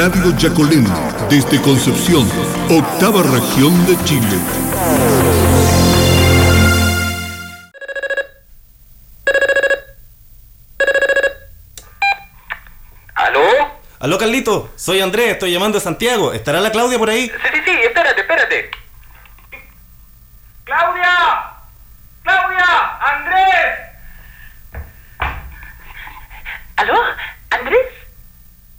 Radio Yacolén, desde Concepción, octava región de Chile. ¿Aló? Aló, Carlito, soy Andrés, estoy llamando de Santiago. ¿Estará la Claudia por ahí? Sí, espérate. ¡Claudia! ¡Andrés! ¿Aló?